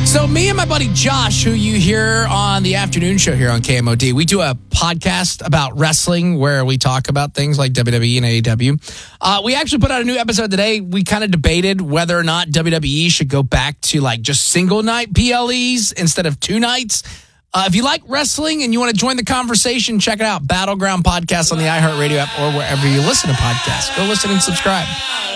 So me and my buddy Josh, who you hear on the afternoon show here on KMOD, we do a podcast about wrestling where we talk about things like WWE and AEW. We actually put out a new episode today. We kind of debated whether or not WWE should go back to like just single night PLEs instead of 2 nights. If you like wrestling and you want to join the conversation, check it out. Battleground Podcast on the iHeartRadio app or wherever you listen to podcasts. Go listen and subscribe.